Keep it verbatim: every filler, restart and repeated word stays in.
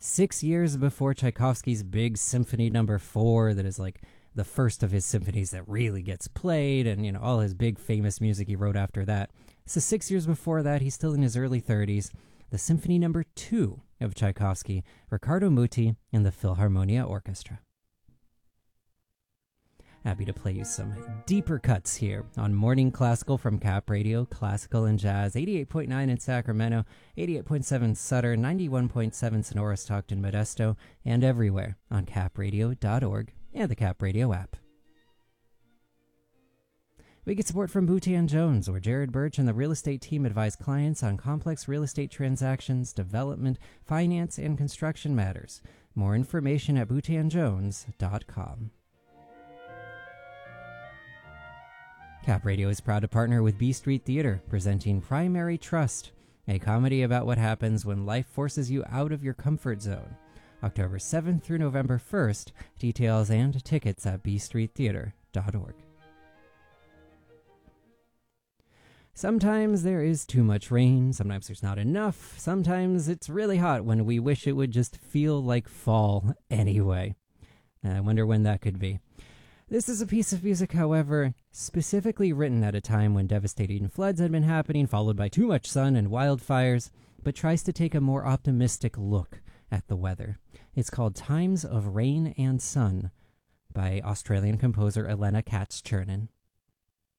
six years before Tchaikovsky's big Symphony Number Four, that is like the first of his symphonies that really gets played, and you know all his big famous music he wrote after that. So six years before that, he's still in his early thirties. The Symphony Number Two of Tchaikovsky, Riccardo Muti and the Philharmonia Orchestra. Happy to play you some deeper cuts here on Morning Classical from Cap Radio, Classical and Jazz, eighty-eight point nine in Sacramento, eighty-eight point seven Sutter, ninety-one point seven Sonora, Stockton, Modesto, and everywhere on cap radio dot org and the Cap Radio app. We get support from Boutin Jones, where Jared Birch and the real estate team advise clients on complex real estate transactions, development, finance, and construction matters. More information at boutin jones dot com. Cap Radio is proud to partner with B Street Theater, presenting Primary Trust, a comedy about what happens when life forces you out of your comfort zone. October seventh through November first. Details and tickets at b street theater dot org. Sometimes there is too much rain, sometimes there's not enough, sometimes it's really hot when we wish it would just feel like fall anyway. I wonder when that could be. This is a piece of music, however, specifically written at a time when devastating floods had been happening, followed by too much sun and wildfires, but tries to take a more optimistic look at the weather. It's called Times of Rain and Sun by Australian composer Elena Katz-Chernin.